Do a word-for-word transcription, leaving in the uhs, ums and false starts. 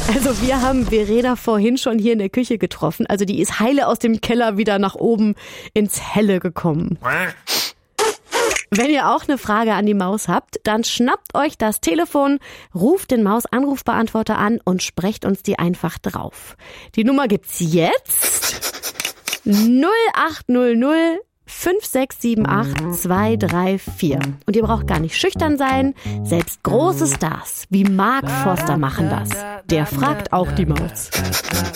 Also wir haben Verena vorhin schon hier in der Küche getroffen. Also die ist heile aus dem Keller wieder nach oben ins Helle gekommen. Wenn ihr auch eine Frage an die Maus habt, dann schnappt euch das Telefon, ruft den Maus-Anrufbeantworter an und sprecht uns die einfach drauf. Die Nummer gibt's jetzt null acht null null fünf sechs sieben acht zwei drei vier. Und ihr braucht gar nicht schüchtern sein. Selbst große Stars wie Mark Forster machen das. Der fragt auch die Maus.